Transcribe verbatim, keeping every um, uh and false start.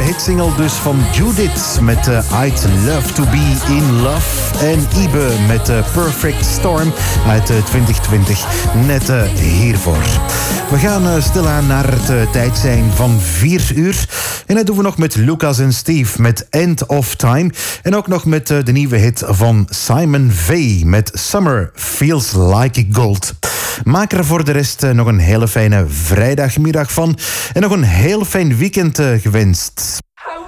hitsingle dus van Judith met uh, I'd Love to Be in Love. En Ibe met uh, Perfect Storm uit uh, twintig twintig. Net uh, hiervoor. We gaan uh, stilaan naar het uh, tijd zijn van vier uur. En dat doen we nog met Lucas en Steve met End of Time. En ook nog met uh, de nieuwe hit van Simon V met Summer Feels Like Gold. Maak er voor de rest uh, nog een hele fijne vrijdagmiddag van. En nog een heel fijn weekend uh, gewenst.